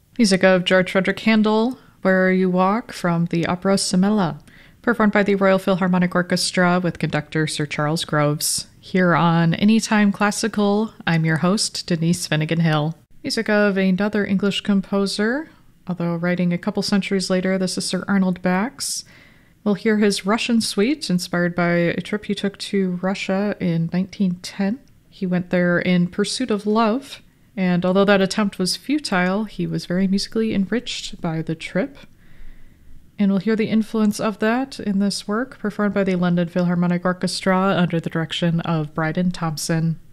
Music of George Frederick Handel, Where You Walk, from the opera Samela, performed by the Royal Philharmonic Orchestra with conductor Sir Charles Groves. Here on Anytime Classical, I'm your host, Denise Finnegan Hill. Music of another English composer, although writing a couple centuries later, this is Sir Arnold Bax. We'll hear his Russian Suite, inspired by a trip he took to Russia in 1910. He went there in pursuit of love, and although that attempt was futile, he was very musically enriched by the trip. And we'll hear the influence of that in this work, performed by the London Philharmonic Orchestra under the direction of Bryden Thompson.